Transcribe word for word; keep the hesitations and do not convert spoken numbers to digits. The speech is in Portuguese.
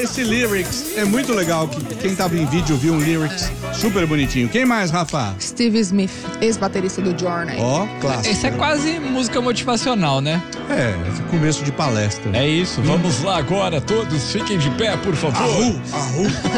esse lyrics é muito legal. Que quem tava em vídeo viu um lyrics super bonitinho. Quem mais, Rafa? Steve Smith, ex-baterista do Journey. Ó, clássico. Esse é quase música motivacional, né? É, começo de palestra. É isso. Vamos lá agora, todos fiquem de pé, por favor. Arru, arru.